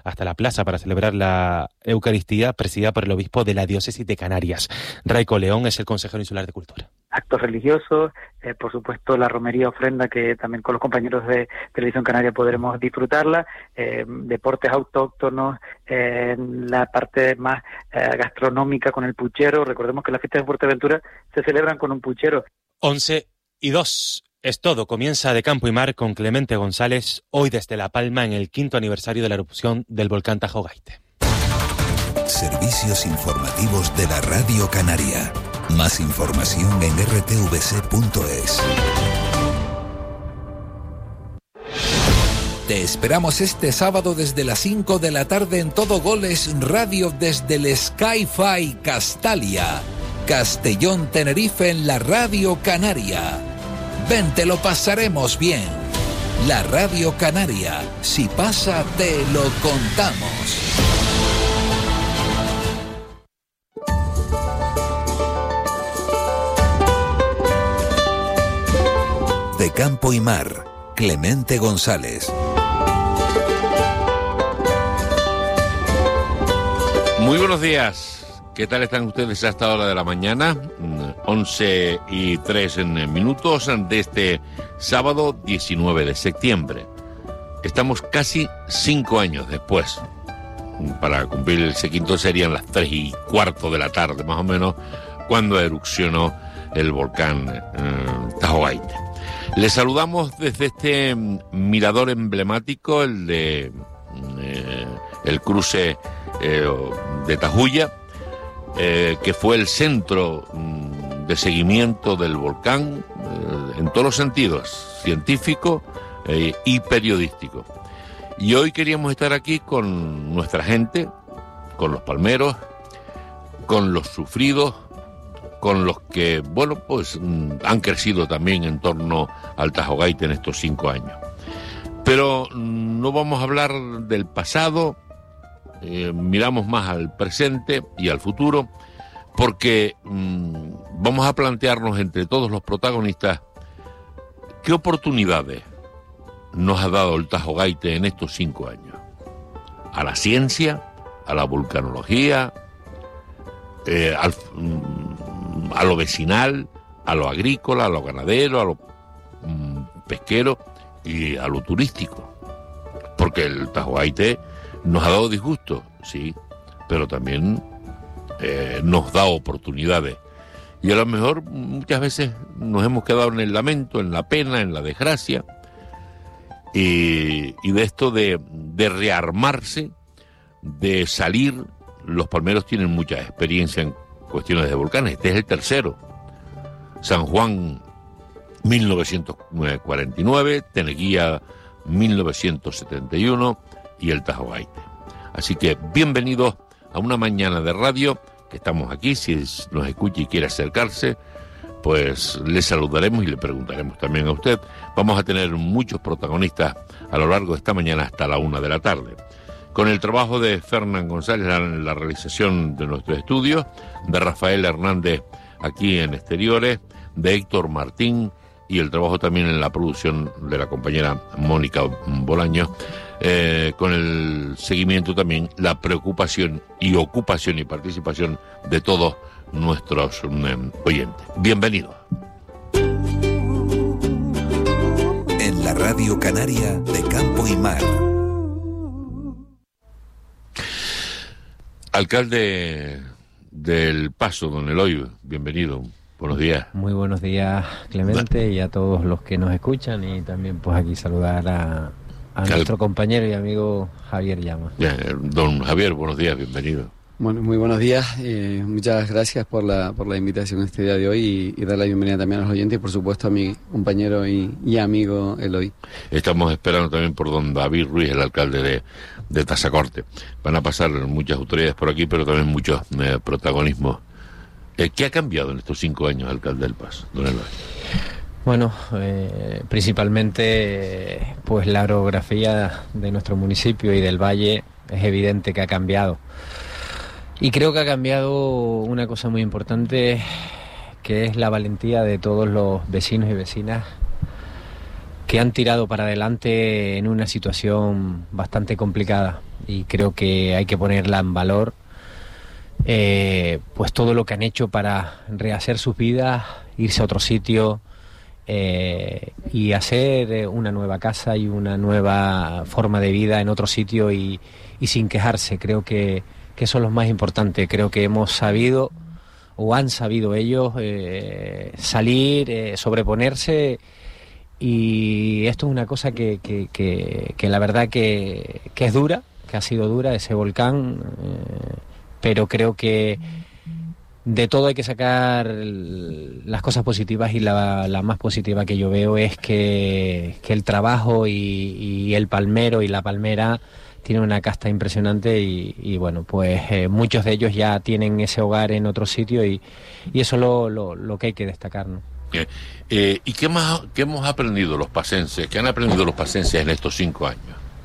hasta la plaza para celebrar la Eucaristía, presidida por el obispo de la diócesis de Canarias. Raico León es el consejero insular de Cultura. Actos religiosos, por supuesto la romería ofrenda, que también con los compañeros de Televisión Canaria podremos disfrutarla, deportes autóctonos, la parte más gastronómica con el puchero. Recordemos que las fiestas de Fuerteventura se celebran con un puchero. 11:02. Es todo. Comienza De Campo y Mar con Clemente González, hoy desde La Palma en el 5º aniversario de la erupción del volcán Tajo Gaite. Servicios informativos de la Radio Canaria. Más información en rtvc.es. Te esperamos este sábado desde las 5 de la tarde en Todo Goles Radio desde el Sky-Fi Castalia, Castellón, Tenerife, en la Radio Canaria. Ven, te lo pasaremos bien. La Radio Canaria, si pasa, te lo contamos. De Campo y Mar, Clemente González. Muy buenos días. ¿Qué tal están ustedes a esta hora de la mañana? 11:03 de este sábado 19 de septiembre. Estamos casi 5 años después. Para cumplir el quinto serían las 3:15 de la tarde, más o menos, cuando erupcionó el volcán Tajo Gaite. Les saludamos desde este mirador emblemático, el de el cruce de Tajuya, que fue el centro de seguimiento del volcán en todos los sentidos, científico y periodístico. Y hoy queríamos estar aquí con nuestra gente, con los palmeros, con los sufridos, con los que, bueno, pues han crecido también en torno al Tajo Gaite en estos 5 años. Pero no vamos a hablar del pasado, miramos más al presente y al futuro, porque vamos a plantearnos entre todos los protagonistas qué oportunidades nos ha dado el Tajo Gaite en estos 5 años. A la ciencia, a la vulcanología, a lo vecinal, a lo agrícola, a lo ganadero, a lo pesquero y a lo turístico. Porque el Tajo Gaite nos ha dado disgusto, sí, pero también nos da oportunidades. Y a lo mejor muchas veces nos hemos quedado en el lamento, en la pena, en la desgracia, y de esto de rearmarse, de salir. Los palmeros tienen mucha experiencia en cuestiones de volcanes. Este es el tercero. San Juan, 1949, Teneguía, 1971 y el Tajo Gaite. Así que bienvenidos a una mañana de radio, que estamos aquí. Si nos escucha y quiere acercarse, pues le saludaremos y le preguntaremos también a usted. Vamos a tener muchos protagonistas a lo largo de esta mañana hasta la 1 de la tarde. Con el trabajo de Fernán González en la realización de nuestros estudios, de Rafael Hernández aquí en exteriores, de Héctor Martín y el trabajo también en la producción de la compañera Mónica Bolaños, con el seguimiento también, la preocupación y ocupación y participación de todos nuestros oyentes. Bienvenidos. En la Radio Canaria de Campo y Mar. Alcalde del Paso, don Eloy, bienvenido. Buenos días. Muy buenos días, Clemente, y a todos los que nos escuchan, y también pues aquí saludar a nuestro compañero y amigo Javier Llama. Don Javier, buenos días, bienvenido. Bueno, muy buenos días, muchas gracias por la invitación este día de hoy y dar la bienvenida también a los oyentes y por supuesto a mi compañero y amigo Eloy. Estamos esperando también por don David Ruiz, el alcalde de Tazacorte. Van a pasar muchas autoridades por aquí, pero también muchos protagonismos. ¿Qué ha cambiado en estos 5 años, alcalde del Paso, don Eloy? Bueno, principalmente pues la orografía de nuestro municipio y del valle es evidente que ha cambiado. Y creo que ha cambiado una cosa muy importante, que es la valentía de todos los vecinos y vecinas que han tirado para adelante en una situación bastante complicada, y creo que hay que ponerla en valor, pues todo lo que han hecho para rehacer sus vidas, irse a otro sitio y hacer una nueva casa y una nueva forma de vida en otro sitio y sin quejarse. Creo que eso es lo más importante. Creo que hemos sabido, o han sabido ellos, salir, sobreponerse, y esto es una cosa que la verdad que es dura, que ha sido dura, ese volcán, pero creo que de todo hay que sacar las cosas positivas, y la más positiva que yo veo es que el trabajo y el palmero y la palmera tienen una casta impresionante, y bueno, pues muchos de ellos ya tienen ese hogar en otro sitio, y eso es lo que hay que destacar, ¿no? ¿Y qué hemos aprendido los pacenses? ¿Qué han aprendido los pacenses en estos 5 años?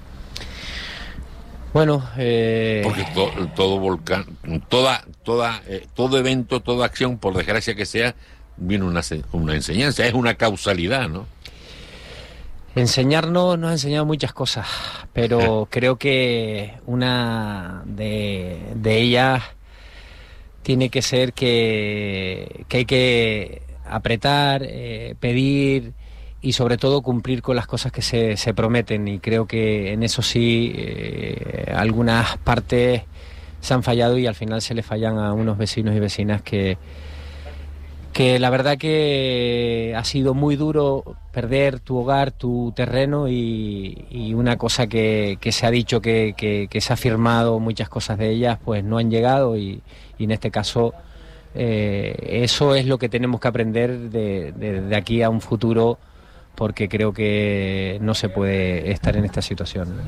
Bueno, porque todo volcán, todo evento, toda acción, por desgracia que sea, viene una enseñanza, es una causalidad, ¿no? Enseñarnos nos ha enseñado muchas cosas, pero creo que una de ellas tiene que ser que hay que apretar, pedir y sobre todo cumplir con las cosas que se prometen, y creo que en eso sí algunas partes se han fallado, y al final se le fallan a unos vecinos y vecinas que la verdad que ha sido muy duro perder tu hogar, tu terreno, y una cosa que se ha dicho que se ha firmado, muchas cosas de ellas pues no han llegado, y en este caso eso es lo que tenemos que aprender de aquí a un futuro, porque creo que no se puede estar en esta situación.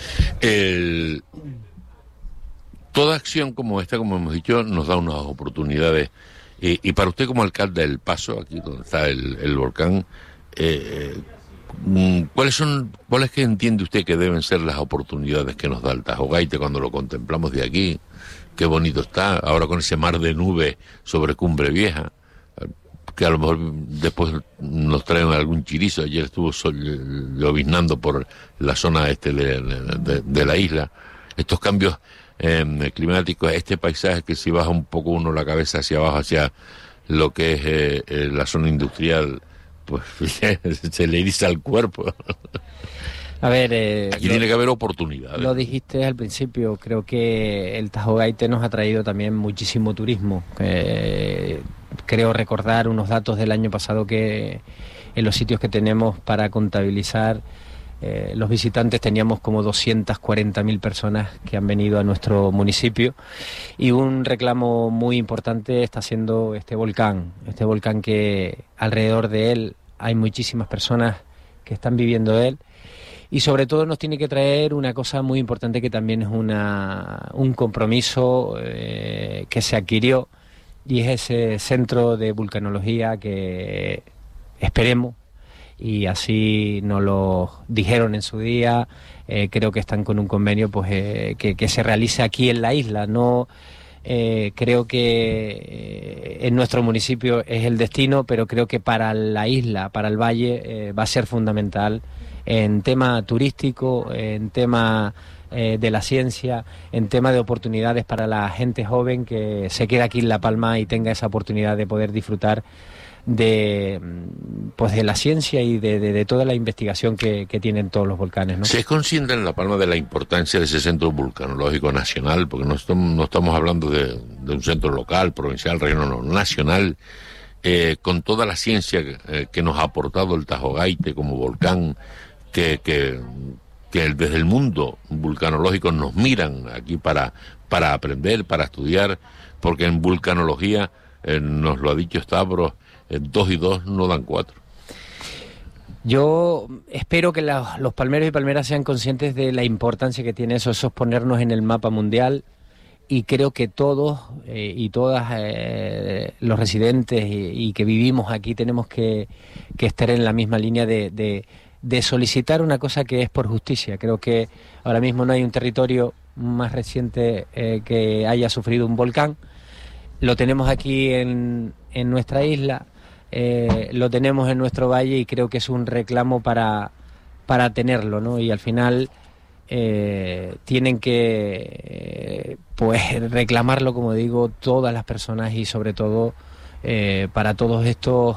Toda acción como esta, como hemos dicho, nos da unas oportunidades. Y para usted como alcalde del Paso, aquí donde está el volcán, ¿cuáles que entiende usted que deben ser las oportunidades que nos da el Tajo Gaite cuando lo contemplamos de aquí? Qué bonito está, ahora con ese mar de nubes sobre Cumbre Vieja, que a lo mejor después nos traen algún chirizo. Ayer estuvo lloviznando por la zona de la isla. Estos cambios climáticos, este paisaje que si baja un poco uno la cabeza hacia abajo, hacia lo que es la zona industrial, pues se le eriza el cuerpo. A ver, aquí tiene que haber oportunidades. Lo dijiste al principio, creo que el Tajo Gaite nos ha traído también muchísimo turismo. Creo recordar unos datos del año pasado que en los sitios que tenemos para contabilizar los visitantes teníamos como 240.000 personas que han venido a nuestro municipio, y un reclamo muy importante está siendo este volcán que alrededor de él hay muchísimas personas que están viviendo él. Y sobre todo nos tiene que traer una cosa muy importante que también es un compromiso que se adquirió, y es ese centro de vulcanología que esperemos, y así nos lo dijeron en su día, creo que están con un convenio pues que se realice aquí en la isla. No creo que en nuestro municipio es el destino, pero creo que para la isla, para el valle, va a ser fundamental en tema turístico, en tema de la ciencia, en tema de oportunidades para la gente joven que se queda aquí en La Palma y tenga esa oportunidad de poder disfrutar de la ciencia y de toda la investigación que tienen todos los volcanes, ¿no? ¿Se es consciente en La Palma de la importancia de ese centro vulcanológico nacional? Porque no estamos hablando de un centro local, provincial, regional, no, nacional, con toda la ciencia que nos ha aportado el Tajo Gaite como volcán, que desde el mundo vulcanológico nos miran aquí para aprender, para estudiar, porque en vulcanología, nos lo ha dicho Stavros, 2 y 2 no dan 4. Yo espero que los palmeros y palmeras sean conscientes de la importancia que tiene eso es ponernos en el mapa mundial, y creo que todos y todas los residentes y que vivimos aquí tenemos que estar en la misma línea de solicitar una cosa que es por justicia. Creo que ahora mismo no hay un territorio más reciente que haya sufrido un volcán. Lo tenemos aquí en nuestra isla, lo tenemos en nuestro valle, y creo que es un reclamo para para tenerlo, ¿no? Y al final tienen que pues reclamarlo, como digo, todas las personas y sobre todo para todos estos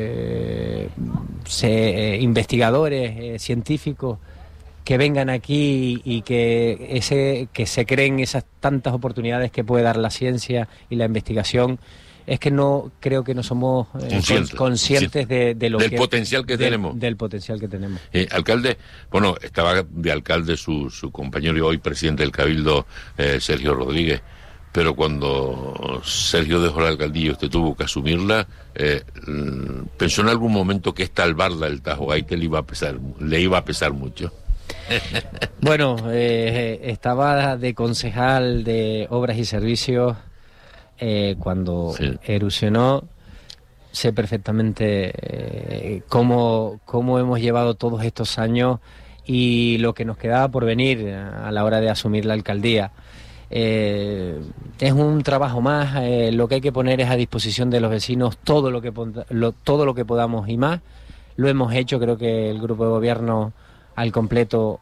investigadores, científicos que vengan aquí y que se creen esas tantas oportunidades que puede dar la ciencia y la investigación. Es que no creo que no somos conscientes de lo del potencial que tenemos. Del potencial que tenemos. Alcalde, bueno, estaba de alcalde su compañero y hoy presidente del Cabildo, Sergio Rodríguez, pero cuando Sergio dejó la alcaldía y usted tuvo que asumirla, ¿pensó en algún momento que esta albarda del Tajo Gaite le iba a pesar mucho? Bueno, estaba de concejal de Obras y Servicios cuando erosionó. Sé perfectamente cómo hemos llevado todos estos años y lo que nos quedaba por venir a la hora de asumir la alcaldía. Es un trabajo más, lo que hay que poner es a disposición de los vecinos todo lo que podamos y más. Lo hemos hecho, creo que el grupo de gobierno al completo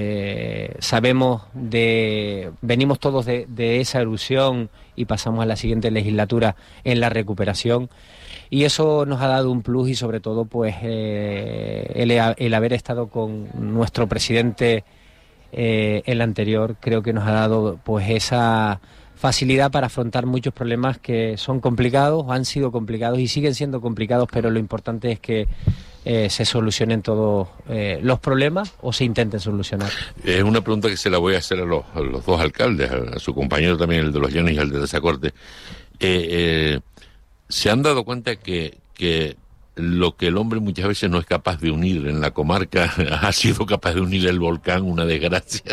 venimos todos de esa erosión y pasamos a la siguiente legislatura en la recuperación, y eso nos ha dado un plus y sobre todo pues el haber estado con nuestro presidente el anterior, creo que nos ha dado pues esa facilidad para afrontar muchos problemas que son complicados, han sido complicados y siguen siendo complicados, pero lo importante es que se solucionen todos los problemas o se intenten solucionar. Es una pregunta que se la voy a hacer a los dos alcaldes, a su compañero también, el de Los Llanos y el de Tazacorte. ¿Se han dado cuenta que lo que el hombre muchas veces no es capaz de unir en la comarca ha sido capaz de unir el volcán, una desgracia?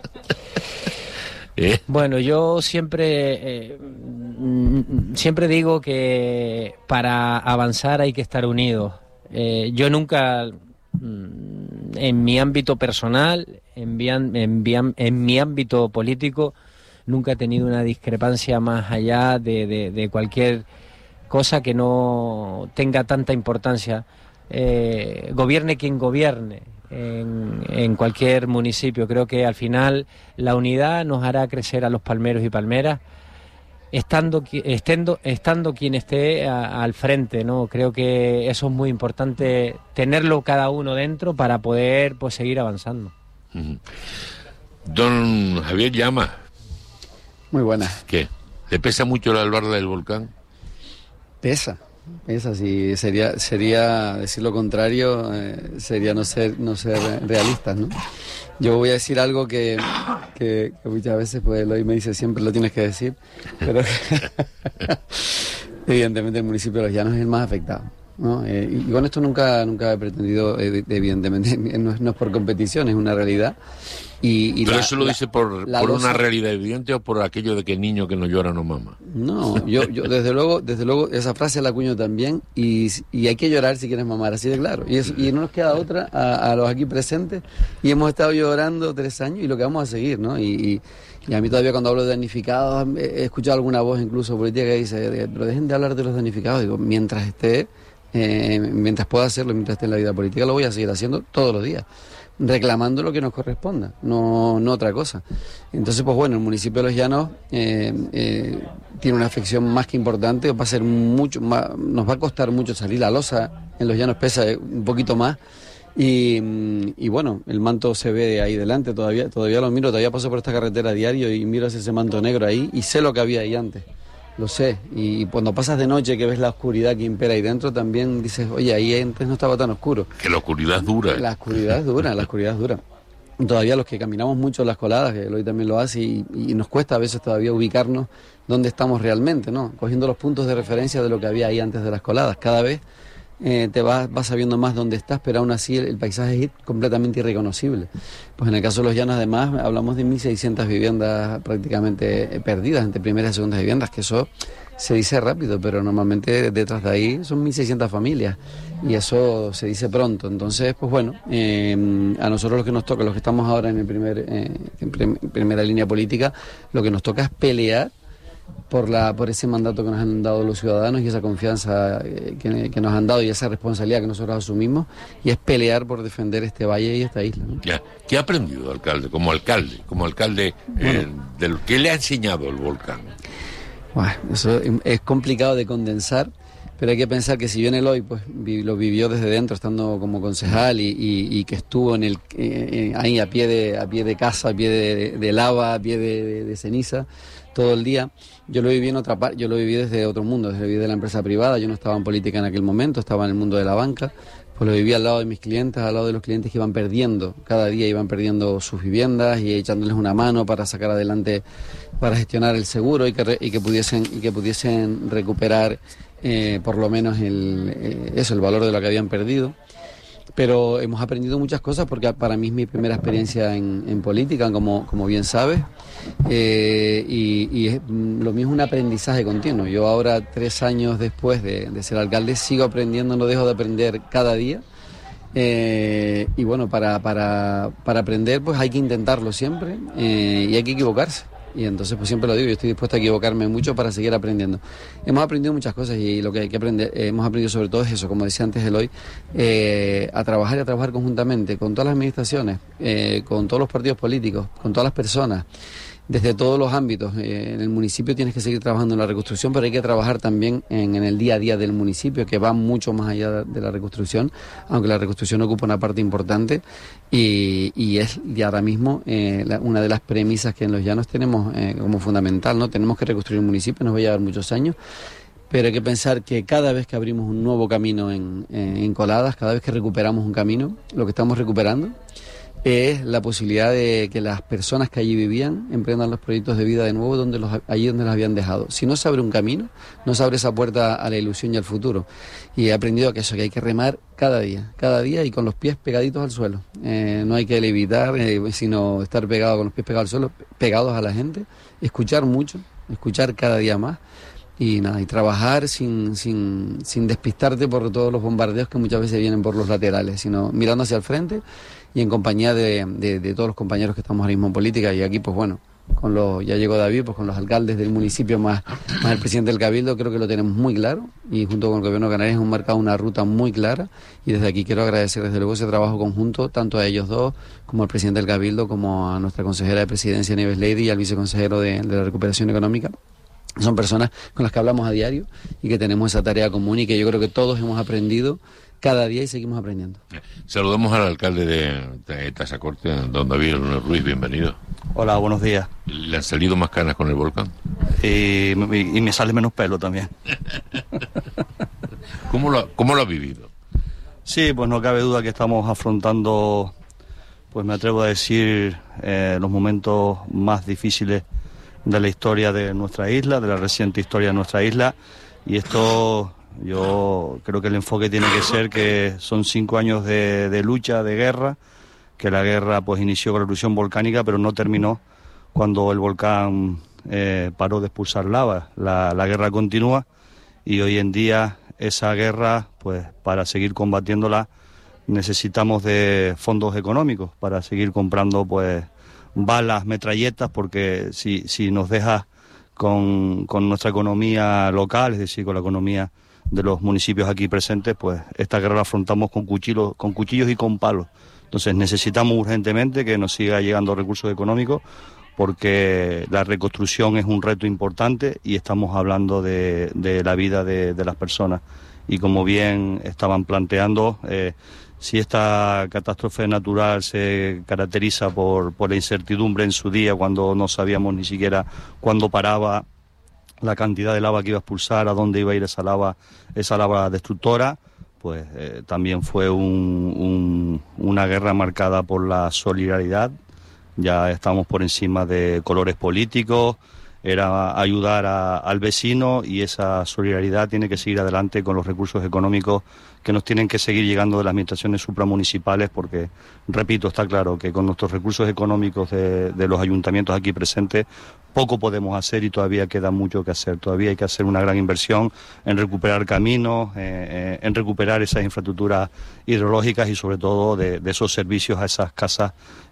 Bueno, yo siempre digo que para avanzar hay que estar unidos. Yo nunca, en mi ámbito personal, en mi ámbito político, nunca he tenido una discrepancia más allá de cualquier cosa que no tenga tanta importancia. Gobierne quien gobierne en cualquier municipio. Creo que al final la unidad nos hará crecer a los palmeros y palmeras, estando quien esté al frente, ¿no? Creo que eso es muy importante, tenerlo cada uno dentro para poder pues seguir avanzando. Don Javier Llama. Muy buena. ¿Qué? ¿Le pesa mucho la albarda del volcán? Pesa, sí, sería decir lo contrario, sería no ser realistas, ¿no? Yo voy a decir algo que muchas veces pues Eloy me dice siempre lo tienes que decir, pero evidentemente el municipio de Los Llanos es el más afectado, ¿no? Y con esto nunca he pretendido, evidentemente, no es por competición, es una realidad. ¿Pero eso lo dice por una realidad evidente o por aquello de que el niño que no llora no mama? No, yo desde luego esa frase la acuño también, y hay que llorar si quieres mamar, así de claro. Y no nos queda otra a los aquí presentes, y hemos estado llorando 3 años y lo que vamos a seguir, ¿no? Y a mí todavía cuando hablo de damnificados, he escuchado alguna voz incluso política que dice, pero dejen de hablar de los damnificados. Digo, mientras pueda hacerlo, mientras esté en la vida política, lo voy a seguir haciendo todos los días, reclamando lo que nos corresponda, no otra cosa. Entonces, pues bueno, el municipio de Los Llanos tiene una afección más que importante, va a ser mucho más, nos va a costar mucho salir. La losa en Los Llanos pesa un poquito más y bueno, el manto se ve ahí delante, todavía lo miro, todavía paso por esta carretera a diario y miro hacia ese manto negro ahí y sé lo que había ahí antes. Lo sé, y cuando pasas de noche que ves la oscuridad que impera ahí dentro, también dices, oye, ahí antes no estaba tan oscuro. Que la oscuridad es dura. La oscuridad es dura. Todavía los que caminamos mucho las coladas, que hoy también lo hace, y nos cuesta a veces todavía ubicarnos dónde estamos realmente, ¿no? Cogiendo los puntos de referencia de lo que había ahí antes de las coladas. Cada vez te vas sabiendo más dónde estás, pero aún así el paisaje es completamente irreconocible. Pues en el caso de Los Llanos, además, hablamos de 1.600 viviendas prácticamente perdidas entre primeras y segundas viviendas, que eso se dice rápido, pero normalmente detrás de ahí son 1.600 familias, y eso se dice pronto. Entonces, pues bueno, a nosotros lo que nos toca, los que estamos ahora en primera línea política, lo que nos toca es pelear por ese mandato que nos han dado los ciudadanos y esa confianza que nos han dado y esa responsabilidad que nosotros asumimos, y es pelear por defender este valle y esta isla, ¿no? Ya. ¿Qué ha aprendido, alcalde, como alcalde de lo que le ha enseñado el volcán? Bueno, eso es complicado de condensar, pero hay que pensar que si bien Eloy pues lo vivió desde dentro, estando como concejal y que estuvo ahí a pie de casa, a pie de lava, a pie de ceniza todo el día, yo lo viví en otra parte, yo lo viví desde otro mundo, desde de la empresa privada. Yo no estaba en política en aquel momento, estaba en el mundo de la banca, pues lo viví al lado de mis clientes, al lado de los clientes que iban perdiendo, cada día iban perdiendo sus viviendas y echándoles una mano para sacar adelante, para gestionar el seguro y que pudiesen recuperar por lo menos el valor de lo que habían perdido. Pero hemos aprendido muchas cosas, porque para mí es mi primera experiencia en política, como bien sabes, y lo mismo, un aprendizaje continuo. Yo ahora, 3 años después de ser alcalde, sigo aprendiendo, no dejo de aprender cada día. Y bueno, para aprender pues hay que intentarlo siempre, y hay que equivocarse. Y entonces pues siempre lo digo, yo estoy dispuesto a equivocarme mucho para seguir aprendiendo. Hemos aprendido muchas cosas, y lo que hay que aprender, hemos aprendido sobre todo es eso, como decía antes Eloy, a trabajar conjuntamente con todas las administraciones, con todos los partidos políticos, con todas las personas, desde todos los ámbitos. En el municipio tienes que seguir trabajando en la reconstrucción, pero hay que trabajar también en el día a día del municipio, que va mucho más allá de la reconstrucción, aunque la reconstrucción ocupa una parte importante, y es ahora mismo una de las premisas que en Los Llanos tenemos como fundamental, ¿no? Tenemos que reconstruir el municipio, nos va a llevar muchos años, pero hay que pensar que cada vez que abrimos un nuevo camino en Coladas, cada vez que recuperamos un camino, lo que estamos recuperando es la posibilidad de que las personas que allí vivían emprendan los proyectos de vida de nuevo allí donde los habían dejado. Si no se abre un camino, no se abre esa puerta a la ilusión y al futuro. Y he aprendido que hay que remar cada día y con los pies pegaditos al suelo. No hay que levitar, sino estar pegado con los pies pegados al suelo, pegados a la gente, escuchar mucho, escuchar cada día más. Y nada, y trabajar sin despistarte por todos los bombardeos que muchas veces vienen por los laterales, sino mirando hacia el frente y en compañía de todos los compañeros que estamos ahora mismo en política. Y aquí pues bueno, ya llegó David, pues con los alcaldes del municipio más el presidente del Cabildo, creo que lo tenemos muy claro, y junto con el Gobierno de Canarias hemos marcado una ruta muy clara, y desde aquí quiero agradecer desde luego ese trabajo conjunto, tanto a ellos dos, como al presidente del Cabildo, como a nuestra consejera de Presidencia, Nieves Lady, y al viceconsejero de la Recuperación Económica. Son personas con las que hablamos a diario y que tenemos esa tarea común, y que yo creo que todos hemos aprendido cada día y seguimos aprendiendo. Saludamos al alcalde de Tazacorte, don David Ruiz, bienvenido. Hola, buenos días. ¿Le han salido más canas con el volcán? Y me sale menos pelo también. ¿Cómo lo ha vivido? Sí, pues no cabe duda que estamos afrontando, pues me atrevo a decir, los momentos más difíciles de la historia de nuestra isla, de la reciente historia de nuestra isla, y esto yo creo que el enfoque tiene que ser que son 5 años de lucha, de guerra, que la guerra pues inició con la erupción volcánica, pero no terminó cuando el volcán paró de expulsar lava. La guerra continúa, y hoy en día esa guerra, pues para seguir combatiéndola necesitamos de fondos económicos para seguir comprando pues balas, metralletas, porque si nos deja con nuestra economía local, es decir, con la economía de los municipios aquí presentes, pues esta guerra la afrontamos con cuchillos y con palos. Entonces necesitamos urgentemente que nos siga llegando recursos económicos, porque la reconstrucción es un reto importante y estamos hablando de la vida de las personas. Y como bien estaban planteando, si esta catástrofe natural se caracteriza por la incertidumbre en su día, cuando no sabíamos ni siquiera cuándo paraba la cantidad de lava que iba a expulsar, a dónde iba a ir esa lava destructora, pues también fue una guerra marcada por la solidaridad. Ya estamos por encima de colores políticos, era ayudar al vecino, y esa solidaridad tiene que seguir adelante con los recursos económicos que nos tienen que seguir llegando de las administraciones supramunicipales, porque, repito, está claro que con nuestros recursos económicos de los ayuntamientos aquí presentes poco podemos hacer, y todavía queda mucho que hacer. Todavía hay que hacer una gran inversión en recuperar caminos, en recuperar esas infraestructuras hidrológicas, y sobre todo de esos servicios a esas casas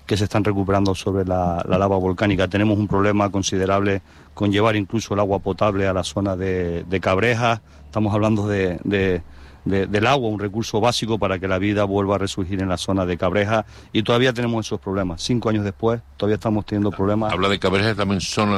que se están recuperando sobre la lava volcánica. Tenemos un problema considerable con llevar incluso el agua potable a la zona de Cabrejas. Estamos hablando del agua, un recurso básico para que la vida vuelva a resurgir en la zona de Cabrejas, y todavía tenemos esos problemas. 5 años después, todavía estamos teniendo problemas. Habla de Cabrejas, también zona